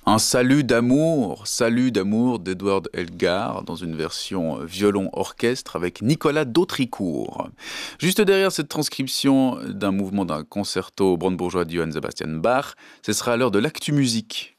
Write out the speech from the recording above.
Un salut d'amour d'Edward Elgar dans une version violon-orchestre avec Nicolas Dautricourt. Juste derrière cette transcription d'un mouvement d'un concerto brandebourgeois de Johann Sebastian Bach, ce sera à l'heure de l'actu musique